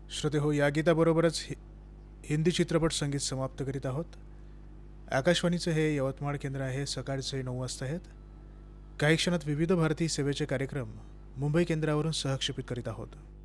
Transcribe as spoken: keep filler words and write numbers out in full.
श्रोते हो, या गीताबरोबरच हि हिंदी चित्रपट संगीत समाप्त करीत आहोत. आकाशवाणीचं हे यवतमाळ केंद्र आहे. सकाळचे नऊ वाजता आहेत. काही क्षणात विविध भारती सेवेचे कार्यक्रम मुंबई केंद्रावरून सहक्षेपित करीत आहोत.